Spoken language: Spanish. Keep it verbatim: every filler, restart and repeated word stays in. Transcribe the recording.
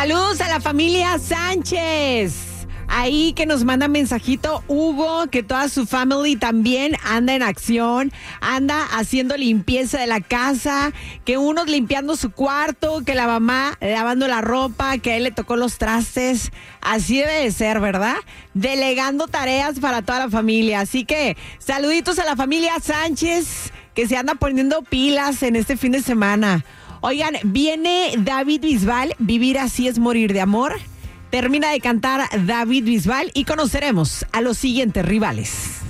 Saludos a la familia Sánchez. Ahí que nos manda mensajito Hugo, que toda su family también anda en acción, anda haciendo limpieza de la casa, que unos limpiando su cuarto, que la mamá lavando la ropa, que a él le tocó los trastes. Así debe de ser, ¿verdad? Delegando tareas para toda la familia. Así que saluditos a la familia Sánchez, que se anda poniendo pilas en este fin de semana. Oigan, viene David Bisbal, Vivir así es morir de amor. Termina de cantar David Bisbal y conoceremos a los siguientes rivales.